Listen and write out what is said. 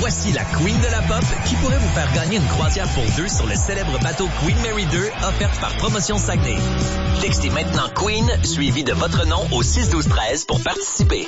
Voici la Queen de la Pop qui pourrait vous faire gagner une croisière pour deux sur le célèbre bateau Queen Mary 2 offerte par Promotion Saguenay. Textez maintenant Queen suivi de votre nom au 612-13 pour participer.